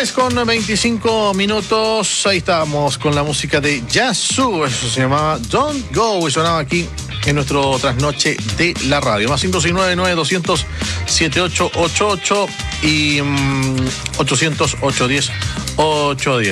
3:25. Ahí estábamos con la música de Yazoo. Eso se llamaba Don't Go y sonaba aquí en nuestro trasnoche de la radio. Más 569-9200-7888 y 800-810-810.